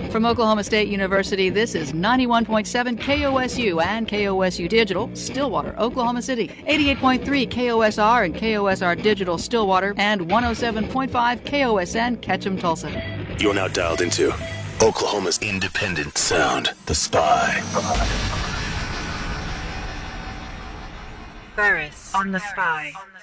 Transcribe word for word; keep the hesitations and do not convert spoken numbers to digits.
From Oklahoma State University, this is ninety-one point seven K O S U and K O S U Digital, Stillwater, Oklahoma City. eighty-eight point three K O S R and K O S R Digital, Stillwater, and one oh seven point five K O S N, Ketchum, Tulsa. You're now dialed into Oklahoma's independent sound, The Spy. Ferris on The Spy.